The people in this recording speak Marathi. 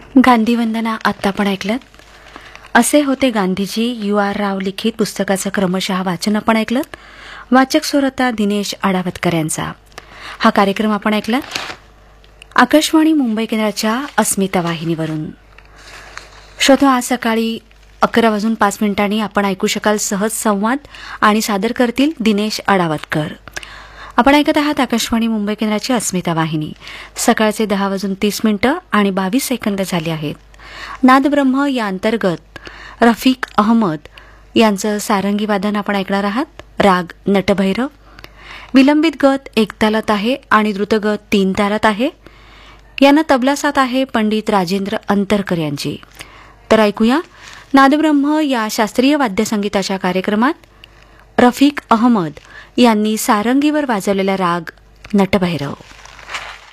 गांधीवंदना आत्ता आपण ऐकलं. असे होते गांधीजी यू.आर. राव लिखित पुस्तकाचं क्रमशः वाचन आपण ऐकलं. वाचक स्वर होता दिनेश आडावतकर यांचा. हा कार्यक्रम आपण ऐकला आकाशवाणी मुंबई केंद्राच्या अस्मिता वाहिनीवरून. श्रोतो, आज सकाळी 11:05 आपण ऐकू शकाल सहज संवाद आणि सादर करतील दिनेश आडावतकर. आपण ऐकत आहात आकाशवाणी मुंबई केंद्राची अस्मिता वाहिनी. सकाळचे 10:30 आणि 22 सेकंद झाले आहेत. नादब्रह्म या अंतर्गत रफिक अहमद यांचं सारंगी वादन आपण ऐकणार आहात. राग नटभैरव. विलंबित गत 1 तालात आहे आणि द्रुतगत 3 तालात आहे. यांना तबला साथ आहे पंडित राजेंद्र अंतरकर यांची. तर ऐकूया नादब्रह्म या शास्त्रीय वाद्यसंगीताच्या कार्यक्रमात रफिक अहमद यांनी सारंगीवर वाजवलेला राग नटभैरव.